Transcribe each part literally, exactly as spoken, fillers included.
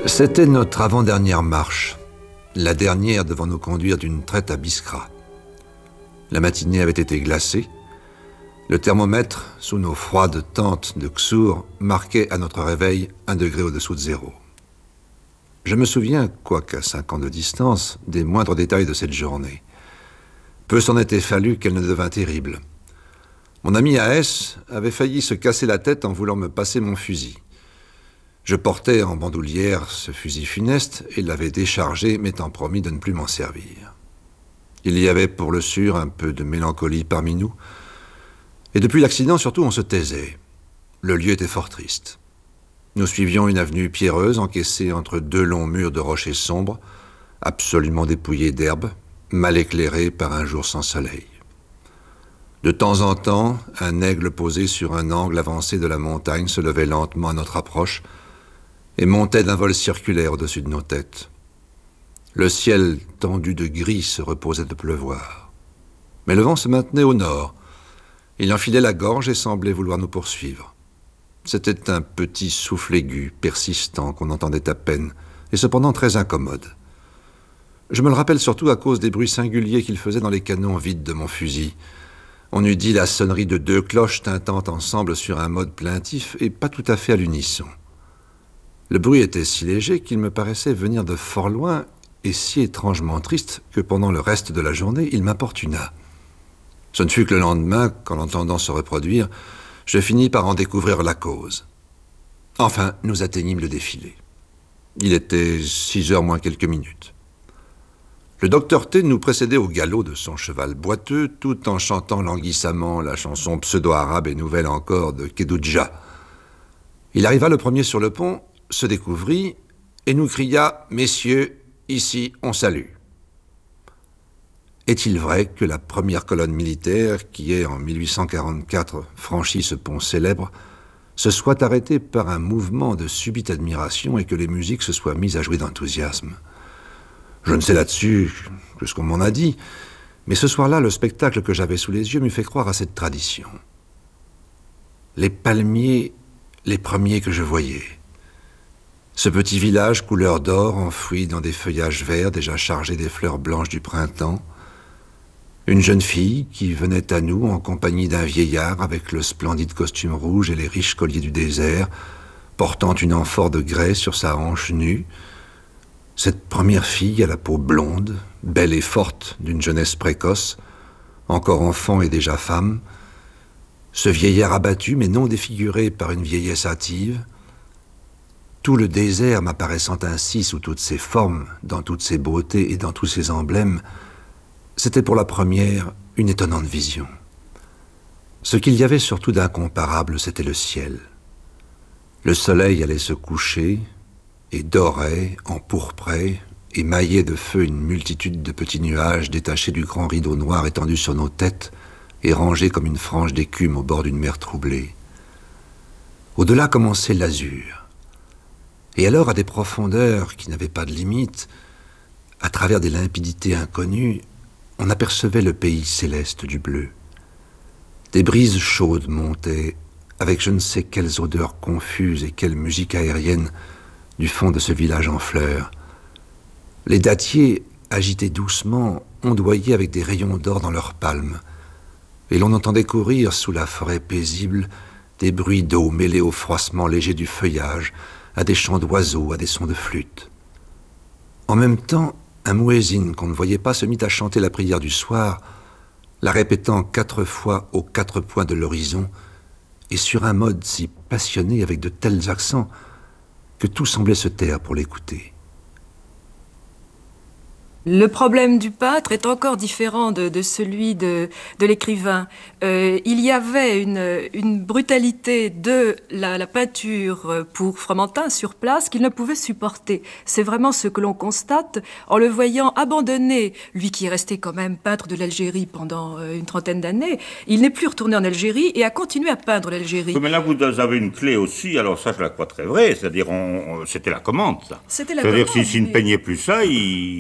C'était notre avant-dernière marche, la dernière devant nous conduire d'une traite à Biskra. La matinée avait été glacée. Le thermomètre, sous nos froides tentes de Ksour, marquait à notre réveil un degré au-dessous de zéro. Je me souviens, quoiqu'à cinq ans de distance, des moindres détails de cette journée. Peu s'en était fallu qu'elle ne devint terrible. Mon ami A S avait failli se casser la tête en voulant me passer mon fusil. Je portais en bandoulière ce fusil funeste et l'avais déchargé, m'étant promis de ne plus m'en servir. Il y avait pour le sûr un peu de mélancolie parmi nous, et depuis l'accident, surtout, on se taisait. Le lieu était fort triste. Nous suivions une avenue pierreuse encaissée entre deux longs murs de rochers sombres, absolument dépouillés d'herbe, mal éclairée par un jour sans soleil. De temps en temps, un aigle posé sur un angle avancé de la montagne se levait lentement à notre approche et montait d'un vol circulaire au-dessus de nos têtes. Le ciel tendu de gris se reposait de pleuvoir. Mais le vent se maintenait au nord. Il enfilait la gorge et semblait vouloir nous poursuivre. C'était un petit souffle aigu, persistant, qu'on entendait à peine, et cependant très incommode. Je me le rappelle surtout à cause des bruits singuliers qu'il faisait dans les canons vides de mon fusil. On eût dit la sonnerie de deux cloches tintant ensemble sur un mode plaintif et pas tout à fait à l'unisson. Le bruit était si léger qu'il me paraissait venir de fort loin et si étrangement triste que pendant le reste de la journée, il m'importuna. Ce ne fut que le lendemain, qu'en l'entendant se reproduire, je finis par en découvrir la cause. Enfin, nous atteignîmes le défilé. Il était six heures moins quelques minutes. Le docteur T nous précédait au galop de son cheval boiteux, tout en chantant languissamment la chanson pseudo-arabe et nouvelle encore de Kedouja. Il arriva le premier sur le pont, se découvrit et nous cria « Messieurs, ici on salue ». Est-il vrai que la première colonne militaire, qui est en mille huit cent quarante-quatre franchi ce pont célèbre, se soit arrêtée par un mouvement de subite admiration et que les musiques se soient mises à jouer d'enthousiasme? Je ne sais là-dessus que ce qu'on m'en a dit, mais ce soir-là, le spectacle que j'avais sous les yeux m'eût fait croire à cette tradition. Les palmiers, les premiers que je voyais. Ce petit village couleur d'or enfoui dans des feuillages verts déjà chargés des fleurs blanches du printemps. Une jeune fille qui venait à nous en compagnie d'un vieillard avec le splendide costume rouge et les riches colliers du désert, portant une amphore de grès sur sa hanche nue. Cette première fille à la peau blonde, belle et forte d'une jeunesse précoce, encore enfant et déjà femme. Ce vieillard abattu mais non défiguré par une vieillesse hâtive. Tout le désert m'apparaissant ainsi sous toutes ses formes, dans toutes ses beautés et dans tous ses emblèmes, c'était pour la première une étonnante vision. Ce qu'il y avait surtout d'incomparable, c'était le ciel. Le soleil allait se coucher et dorait, empourprait, émaillait de feu une multitude de petits nuages détachés du grand rideau noir étendu sur nos têtes et rangés comme une frange d'écume au bord d'une mer troublée. Au-delà commençait l'azur. Et alors, à des profondeurs qui n'avaient pas de limite, à travers des limpidités inconnues, on apercevait le pays céleste du bleu. Des brises chaudes montaient, avec je ne sais quelles odeurs confuses et quelle musique aérienne, du fond de ce village en fleurs. Les dattiers, agités doucement, ondoyaient avec des rayons d'or dans leurs palmes, et l'on entendait courir sous la forêt paisible des bruits d'eau mêlés au froissement léger du feuillage, à des chants d'oiseaux, à des sons de flûte. En même temps, un muezzin qu'on ne voyait pas se mit à chanter la prière du soir, la répétant quatre fois aux quatre points de l'horizon, et sur un mode si passionné avec de tels accents que tout semblait se taire pour l'écouter. Le problème du peintre est encore différent de, de celui de, de l'écrivain. Euh, il y avait une, une brutalité de la, la peinture pour Fromentin sur place qu'il ne pouvait supporter. C'est vraiment ce que l'on constate en le voyant abandonner, lui qui est resté quand même peintre de l'Algérie pendant une trentaine d'années. Il n'est plus retourné en Algérie et a continué à peindre l'Algérie. Oui, mais là, vous avez une clé aussi, alors ça, je la crois très vraie, c'est-à-dire, on, c'était la commande, ça. C'était la C'est-à-dire, commande. s'il si, si ne mais... peignait plus ça, il oui, était plus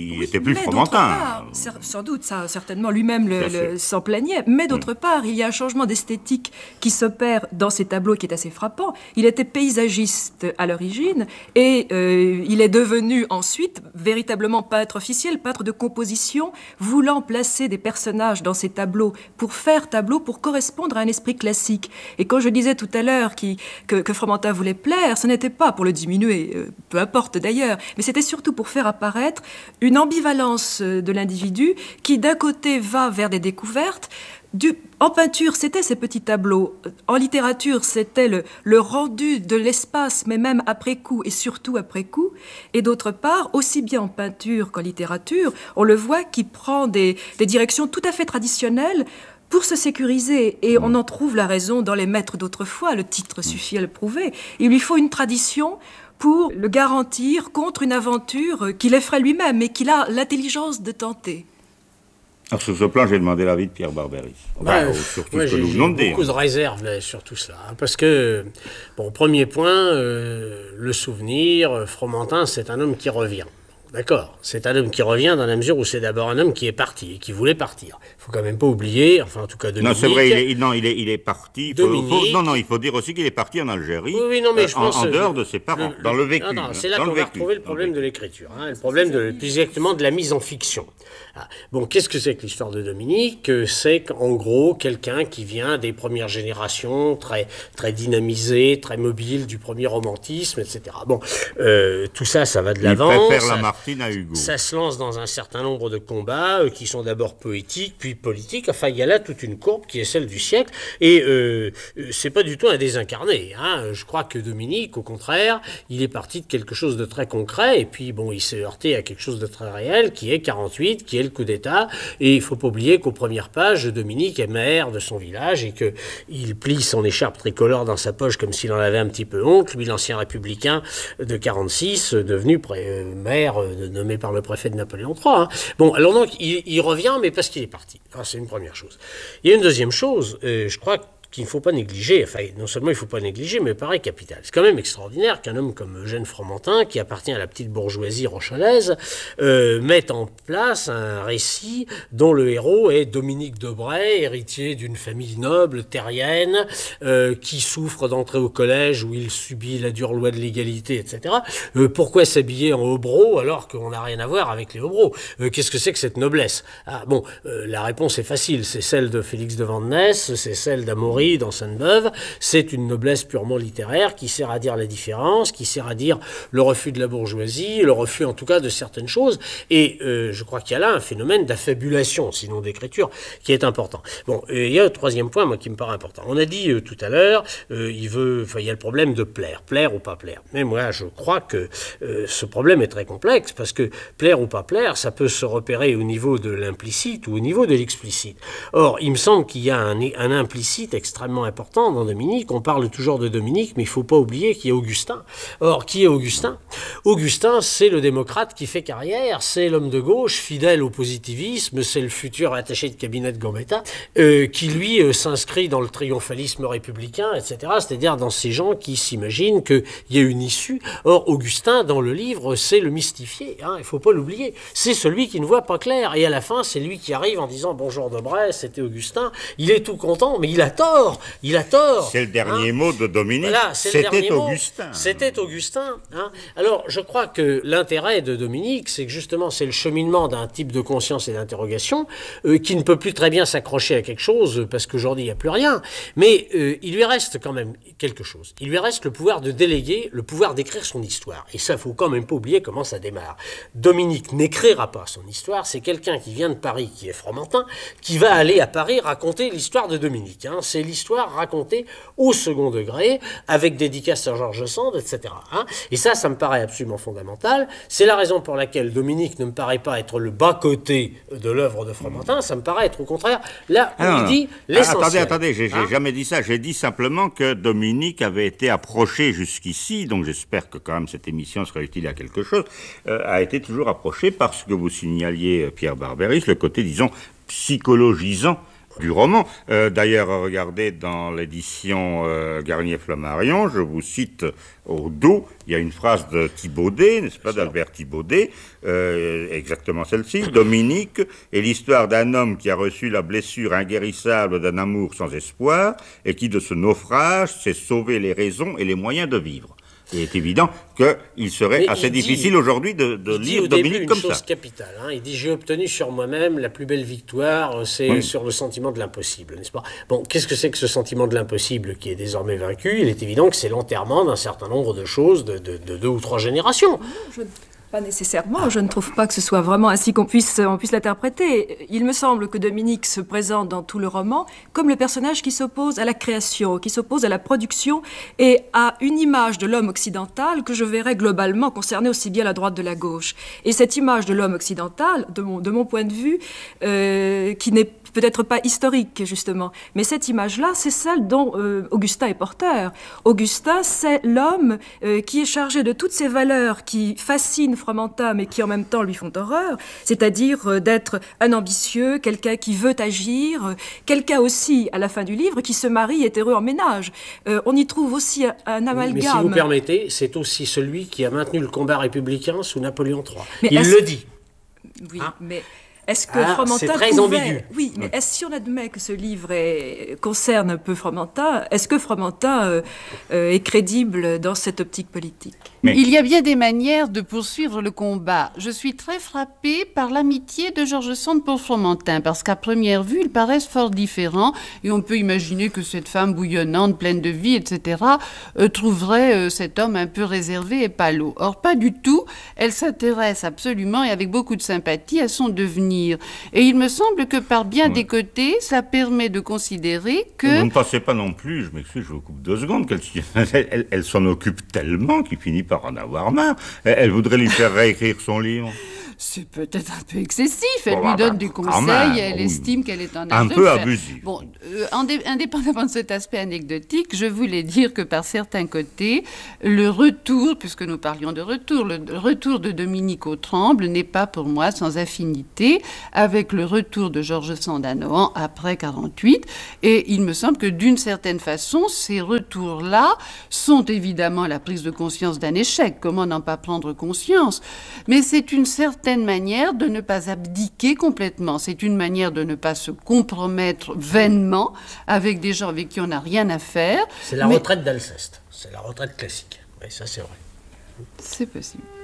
plus mais Fromentin. Part, sans doute, ça, certainement, lui-même le, le, s'en plaignait. Mais d'autre mmh. part, il y a un changement d'esthétique qui s'opère dans ces tableaux qui est assez frappant. Il était paysagiste à l'origine et euh, il est devenu ensuite véritablement peintre officiel, peintre de composition, voulant placer des personnages dans ces tableaux pour faire tableau, pour correspondre à un esprit classique. Et quand je disais tout à l'heure qui, que, que Fromentin voulait plaire, ce n'était pas pour le diminuer, euh, peu importe d'ailleurs, mais c'était surtout pour faire apparaître une ambivalence de l'individu qui d'un côté va vers des découvertes. Du, en peinture, c'était ces petits tableaux. En littérature, c'était le, le rendu de l'espace, mais même après coup, et surtout après coup. Et d'autre part, aussi bien en peinture qu'en littérature, on le voit qui prend des, des directions tout à fait traditionnelles pour se sécuriser. Et on en trouve la raison dans les maîtres d'autrefois. Le titre suffit à le prouver. Il lui faut une tradition pour le garantir contre une aventure qu'il effraie lui-même et qu'il a l'intelligence de tenter. Alors sur ce plan, j'ai demandé l'avis de Pierre Barberis. Enfin, bah, sur tout ouais, ce que nous venons de dire. J'ai beaucoup de réserves sur tout cela. Hein, parce que, bon, premier point, euh, le souvenir, Fromentin, c'est un homme qui revient. D'accord, c'est un homme qui revient dans la mesure où c'est d'abord un homme qui est parti et qui voulait partir. Il faut quand même pas oublier, enfin en tout cas Dominique. Non, c'est vrai, il est, non, il est, il est parti. Faut, Dominique, faut, non, non, il faut dire aussi qu'il est parti en Algérie. Oui, oui, non, mais je euh, pense en, en dehors le, de ses parents, le, dans le vécu. Non, non, c'est là qu'on va retrouver le problème de l'écriture, hein, le problème de, plus exactement de la mise en fiction. Ah, bon, qu'est-ce que c'est que l'histoire de Dominique? C'est qu'en gros quelqu'un qui vient des premières générations, très, très dynamisé, très mobile, du premier romantisme, et cetera. Bon, euh, tout ça, ça va de l'avant. Il préfère ça, Lamartine à Hugo. Ça se lance dans un certain nombre de combats euh, qui sont d'abord poétiques, puis politiques. Enfin, il y a là toute une courbe qui est celle du siècle. Et euh, c'est pas du tout un désincarné. Hein. Je crois que Dominique, au contraire, il est parti de quelque chose de très concret. Et puis, bon, il s'est heurté à quelque chose de très réel, qui est quarante-huit, qui est le coup d'État. Et il faut pas oublier qu'aux premières pages, Dominique est maire de son village et qu'il plie son écharpe tricolore dans sa poche comme s'il en avait un petit peu honte. Lui, l'ancien républicain de quarante-six, devenu pré- euh, maire euh, nommé par le préfet de Napoléon trois. Hein. Bon, alors donc, il, il revient, mais parce qu'il est parti. Alors, c'est une première chose. Il y a une deuxième chose, euh, je crois qu'il ne faut pas négliger, enfin, non seulement il ne faut pas négliger, mais pareil capital. C'est quand même extraordinaire qu'un homme comme Eugène Fromentin, qui appartient à la petite bourgeoisie rochelaise, euh, mette en place un récit dont le héros est Dominique Debray, héritier d'une famille noble, terrienne, euh, qui souffre d'entrer au collège où il subit la dure loi de l'égalité, et cetera. Euh, pourquoi s'habiller en hobereau alors qu'on n'a rien à voir avec les hobereaux? euh, Qu'est-ce que c'est que cette noblesse? Ah, bon, euh, la réponse est facile, c'est celle de Félix de Vandenesse, c'est celle d'Amaury dans Sainte-Beuve. C'est une noblesse purement littéraire qui sert à dire la différence, qui sert à dire le refus de la bourgeoisie, le refus en tout cas de certaines choses. Et euh, je crois qu'il y a là un phénomène d'affabulation, sinon d'écriture, qui est important. Bon, euh, il y a un troisième point, moi, qui me paraît important. On a dit euh, tout à l'heure, euh, il veut, enfin, il y a le problème de plaire, plaire ou pas plaire. Mais moi, je crois que euh, ce problème est très complexe, parce que plaire ou pas plaire, ça peut se repérer au niveau de l'implicite ou au niveau de l'explicite. Or, il me semble qu'il y a un, un implicite extrêmement important dans Dominique. On parle toujours de Dominique, mais il ne faut pas oublier qu'il y a Augustin. Or, qui est Augustin? Augustin, c'est le démocrate qui fait carrière, c'est l'homme de gauche, fidèle au positivisme, c'est le futur attaché de cabinet de Gambetta, euh, qui, lui, euh, s'inscrit dans le triomphalisme républicain, et cetera, c'est-à-dire dans ces gens qui s'imaginent qu'il y a une issue. Or, Augustin, dans le livre, c'est le mystifié, hein, il ne faut pas l'oublier. C'est celui qui ne voit pas clair. Et à la fin, c'est lui qui arrive en disant « Bonjour Debray, c'était Augustin ». Il est tout content, mais il a tort. Il a tort. C'est le dernier hein. mot de Dominique. Voilà, c'était Augustin. C'était Augustin. Hein. Alors, je crois que l'intérêt de Dominique, c'est que justement, c'est le cheminement d'un type de conscience et d'interrogation euh, qui ne peut plus très bien s'accrocher à quelque chose parce qu'aujourd'hui, il n'y a plus rien. Mais euh, il lui reste quand même quelque chose. Il lui reste le pouvoir de déléguer, le pouvoir d'écrire son histoire. Et ça, il ne faut quand même pas oublier comment ça démarre. Dominique n'écrira pas son histoire. C'est quelqu'un qui vient de Paris, qui est Fromentin, qui va aller à Paris raconter l'histoire de Dominique. Hein. C'est l'histoire racontée au second degré, avec dédicace à Georges Sand, et cetera. Hein. Et ça, ça me paraît absolument fondamental. C'est la raison pour laquelle Dominique ne me paraît pas être le bas-côté de l'œuvre de Fromentin. Ça me paraît être au contraire là où ah, il dit l'essentiel. Attendez, attendez, j'ai hein? jamais dit ça. J'ai dit simplement que Dominique avait été approché jusqu'ici, donc j'espère que quand même cette émission sera utile à quelque chose, euh, a été toujours approché par ce que vous signaliez, Pierre Barberis, le côté, disons, psychologisant du roman. Euh, d'ailleurs, regardez dans l'édition euh, Garnier-Flammarion, je vous cite au dos, il y a une phrase de Thibaudet, n'est-ce pas, d'Albert Thibaudet, euh, exactement celle-ci. Dominique est l'histoire d'un homme qui a reçu la blessure inguérissable d'un amour sans espoir et qui, de ce naufrage, sait sauver les raisons et les moyens de vivre. Il est évident qu'il serait Mais assez difficile aujourd'hui de, de lire Dominique comme ça. Il dit au début une chose capitale. Hein. Il dit « J'ai obtenu sur moi-même la plus belle victoire, c'est oui. sur le sentiment de l'impossible. » N'est-ce pas ? Bon, qu'est-ce que c'est que ce sentiment de l'impossible qui est désormais vaincu ? Il est évident que c'est l'enterrement d'un certain nombre de choses de, de, de deux ou trois générations. Je... Pas nécessairement, je ne trouve pas que ce soit vraiment ainsi qu'on puisse, on puisse l'interpréter. Il me semble que Dominique se présente dans tout le roman comme le personnage qui s'oppose à la création, qui s'oppose à la production et à une image de l'homme occidental que je verrais globalement concerner aussi bien la droite de la gauche. Et cette image de l'homme occidental, de mon, de mon point de vue, euh, qui n'est peut-être pas historique, justement, mais cette image-là, c'est celle dont euh, Augustin est porteur. Augustin, c'est l'homme euh, qui est chargé de toutes ces valeurs qui fascinent Fromentin, mais qui en même temps lui font horreur, c'est-à-dire euh, d'être un ambitieux, quelqu'un qui veut agir, euh, quelqu'un aussi, à la fin du livre, qui se marie et est heureux en ménage. Euh, on y trouve aussi un, un amalgame. Mais si vous permettez, c'est aussi celui qui a maintenu le combat républicain sous Napoléon trois. Mais il le dit. Oui, hein? mais... Est-ce que ah, Fromentin c'est très pouvait... ambigu. Oui, mais est-ce, si on admet que ce livre est... concerne un peu Fromentin, est-ce que Fromentin euh, euh, est crédible dans cette optique politique ? Mais... Il y a bien des manières de poursuivre le combat. Je suis très frappée par l'amitié de George Sand pour Fromentin, parce qu'à première vue, ils paraissent fort différents, et on peut imaginer que cette femme bouillonnante, pleine de vie, et cetera, euh, trouverait euh, cet homme un peu réservé et palot. Or, pas du tout. Elle s'intéresse absolument, et avec beaucoup de sympathie, à son devenir. Et il me semble que par bien ouais. des côtés, ça permet de considérer que... Vous ne pensez pas non plus, je m'excuse, je vous coupe deux secondes, qu'elle elle, elle, elle s'en occupe tellement qu'il finit par en avoir marre. Elle, elle voudrait lui faire réécrire son livre. C'est peut-être un peu excessif. Elle bon, lui bah, donne bah, des conseils et elle oui. estime qu'elle est en âge un de peu faire. abusif. Bon, euh, indépendamment de cet aspect anecdotique, je voulais dire que par certains côtés, le retour, puisque nous parlions de retour, le retour de Dominique Autremble n'est pas pour moi sans affinité avec le retour de George Sand à Nohant après quarante-huit. Et il me semble que d'une certaine façon, ces retours-là sont évidemment la prise de conscience d'un échec. Comment n'en pas prendre conscience ? Mais c'est une certaine manière de ne pas abdiquer complètement. C'est une manière de ne pas se compromettre vainement avec des gens avec qui on n'a rien à faire. C'est la mais... retraite d'Alceste. C'est la retraite classique. Oui, ça c'est vrai. C'est possible.